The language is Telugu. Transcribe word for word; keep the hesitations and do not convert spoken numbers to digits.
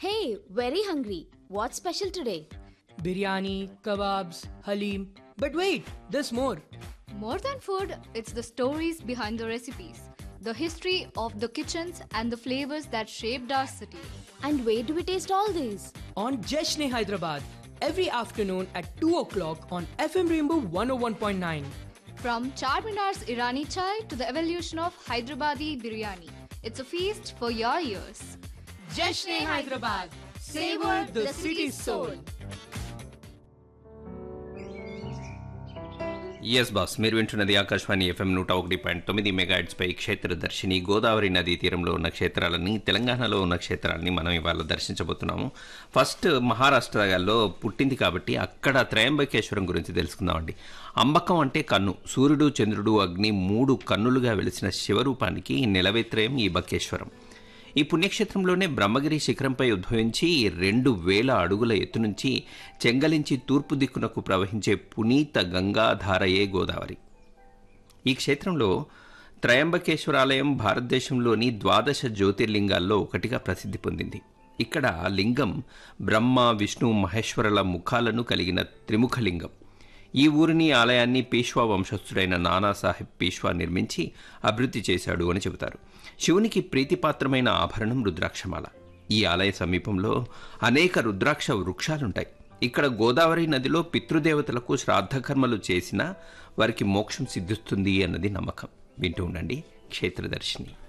Hey, very hungry. What's special today? Biryani, kebabs, halim. But wait, there's more. More than food, it's the stories behind the recipes, the history of the kitchens, and the flavors that shaped our city. And where do we taste all these? On Jashne Hyderabad, every afternoon at two o'clock on F M Rainbow one oh one point nine. From Charminar's Irani chai to the evolution of Hyderabadi biryani, it's a feast for your ears. Jashne Hyderabad. Savor the city's soul. Yes boss, మీరు వింటున్నది ఆకాశవాణి ఎఫ్ఎం నూట ఒకటి పాయింట్ తొమ్మిది మెగాహెర్ట్జ్పై క్షేత్రదర్శిని. గోదావరి నదీ తీరంలో ఉన్న క్షేత్రాలని, తెలంగాణలో ఉన్న క్షేత్రాలని మనం ఇవాళ దర్శించబోతున్నాము. ఫస్ట్ మహారాష్ట్రలో పుట్టింది కాబట్టి అక్కడ త్రయంబకేశ్వరం గురించి తెలుసుకుందామండి. అంబకం అంటే కన్ను. సూర్యుడు, చంద్రుడు, అగ్ని మూడు కన్నులుగా వెలిసిన శివరూపానికి నిలవేత్రయం ఈ బకేశ్వరం. ఈ పుణ్యక్షేత్రంలోనే బ్రహ్మగిరి శిఖరంపై ఉద్భవించి రెండు వేల అడుగుల ఎత్తు నుంచి చెంగలించి తూర్పు దిక్కునకు ప్రవహించే పునీత గంగాధారయే గోదావరి. ఈ క్షేత్రంలో త్రయంబకేశ్వరాలయం భారతదేశంలోని ద్వాదశ జ్యోతిర్లింగాల్లో ఒకటిగా ప్రసిద్ధి పొందింది. ఇక్కడ లింగం బ్రహ్మ, విష్ణు, మహేశ్వరుల ముఖాలను కలిగిన త్రిముఖలింగం. ఈ ఊరిని, ఆలయాన్ని పీష్వా వంశస్థుడైన నానాసాహెబ్ పీష్వా నిర్మించి అభివృద్ధి చేశాడు అని చెబుతారు. శివునికి ప్రీతిపాత్రమైన ఆభరణం రుద్రాక్షమాల. ఈ ఆలయ సమీపంలో అనేక రుద్రాక్ష వృక్షాలుంటాయి. ఇక్కడ గోదావరి నదిలో పితృదేవతలకు శ్రాద్ధకర్మలు చేసినా వారికి మోక్షం సిద్ధిస్తుంది అన్నది నమ్మకం. వింటూ ఉండండి క్షేత్రదర్శిని.